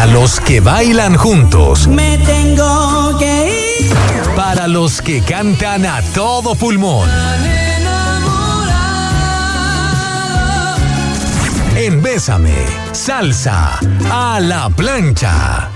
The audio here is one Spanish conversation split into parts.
Para los que bailan juntos. Me tengo que ir. Para los que cantan a todo pulmón. En Bésame, salsa a la plancha.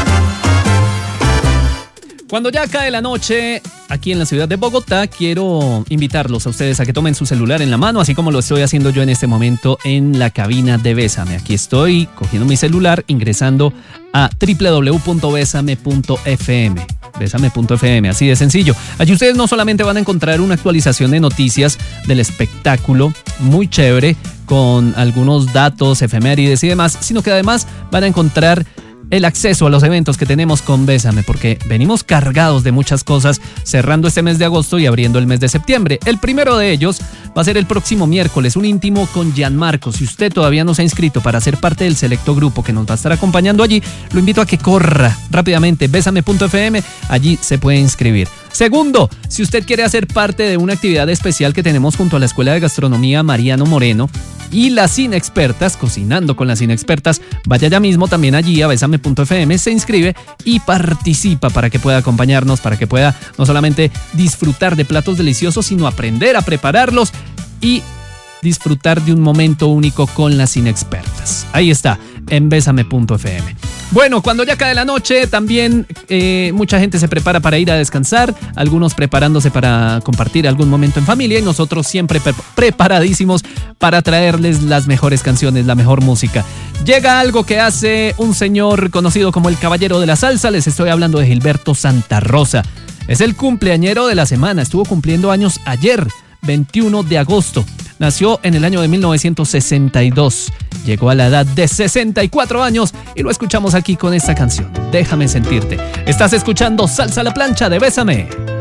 Cuando ya cae la noche, aquí en la ciudad de Bogotá, quiero invitarlos a ustedes a que tomen su celular en la mano, así como lo estoy haciendo yo en este momento en la cabina de Bésame. Aquí estoy cogiendo mi celular, ingresando a www.besame.fm. Besame.fm, así de sencillo. Allí ustedes no solamente van a encontrar una actualización de noticias del espectáculo, muy chévere, con algunos datos, efemérides y demás, sino que además van a encontrar el acceso a los eventos que tenemos con Bésame, porque venimos cargados de muchas cosas, cerrando este mes de agosto y abriendo el mes de septiembre. El primero de ellos va a ser el próximo miércoles, un íntimo con Gianmarco. Si usted todavía no se ha inscrito para ser parte del selecto grupo que nos va a estar acompañando allí, lo invito a que corra rápidamente, besame.fm, allí se puede inscribir. Segundo, si usted quiere hacer parte de una actividad especial que tenemos junto a la Escuela de Gastronomía Mariano Moreno y las Inexpertas, Cocinando con las Inexpertas, vaya ya mismo también allí a besame.fm, se inscribe y participa para que pueda acompañarnos, para que pueda no solamente disfrutar de platos deliciosos, sino aprender a prepararlos y disfrutar de un momento único con las Inexpertas. Ahí está, en besame.fm. Bueno, cuando ya cae la noche, también mucha gente se prepara para ir a descansar, algunos preparándose para compartir algún momento en familia y nosotros siempre preparadísimos para traerles las mejores canciones, la mejor música. Llega algo que hace un señor conocido como el Caballero de la Salsa, les estoy hablando de Gilberto Santa Rosa. Es el cumpleañero de la semana, estuvo cumpliendo años ayer, 21 de agosto. Nació en el año de 1962. Llegó a la edad de 64 años y lo escuchamos aquí con esta canción, Déjame Sentirte. Estás escuchando Salsa a la Plancha de Bésame.